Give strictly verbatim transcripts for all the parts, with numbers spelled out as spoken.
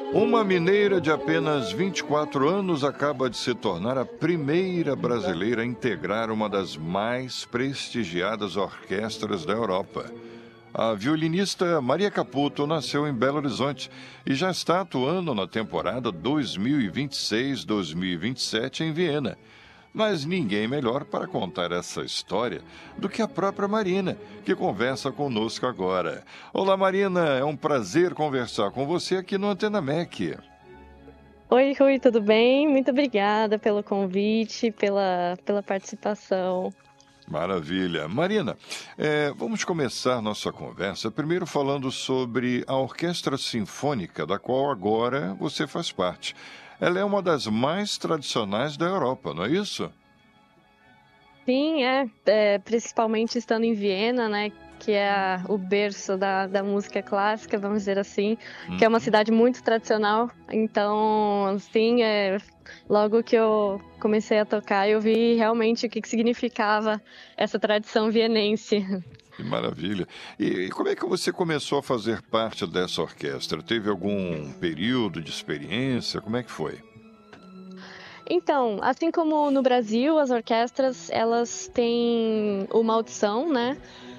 Uma mineira de apenas vinte e quatro anos acaba de se tornar a primeira brasileira a integrar uma das mais prestigiadas orquestras da Europa. A violinista Maria Caputo nasceu em Belo Horizonte e já está atuando na temporada dois mil e vinte e seis dois mil e vinte e sete em Viena. Mas ninguém melhor para contar essa história do que a própria Marina, que conversa conosco agora. Olá, Marina, é um prazer conversar com você aqui no Antena M E C. Oi, Rui, tudo bem? Muito obrigada pelo convite, pela, pela participação. Maravilha. Marina, eh, vamos começar nossa conversa primeiro falando sobre a Orquestra Sinfônica, da qual agora você faz parte. Ela é uma das mais tradicionais da Europa, não é isso? Sim, é, é, principalmente estando em Viena, né, que é a- o berço da, da música clássica, vamos dizer assim, que é uma Uhum. cidade muito tradicional. Então, sim, é, logo que eu comecei a tocar, eu vi realmente o que que significava essa tradição vienense. Que maravilha. E, e como é que você começou a fazer parte dessa orquestra? Teve algum período de experiência? Como é que foi? Então, assim como no Brasil, as orquestras, elas têm uma audição, né?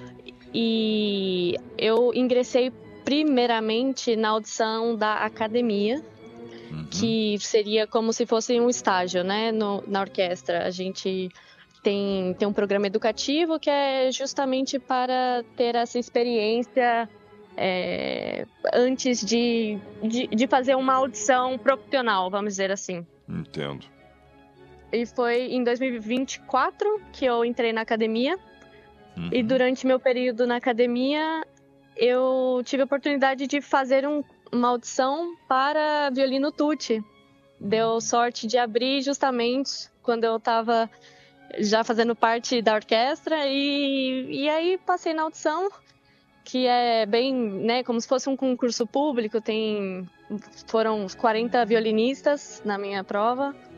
E eu ingressei primeiramente na audição da academia, Uhum. que seria como se fosse um estágio, né, no- na orquestra. A gente tem, tem um programa educativo que é justamente para ter essa experiência é, antes de, de, de fazer uma audição profissional, vamos dizer assim. Entendo. E foi em dois mil e vinte e quatro que eu entrei na academia. E Uhum. durante meu período na academia, eu tive a oportunidade de fazer um- uma audição para violino tutti. Deu sorte de abrir justamente quando eu estava já fazendo parte da orquestra e, e aí passei na audição, que é bem, né, como se fosse um concurso público, tem foram uns quarenta violinistas na minha prova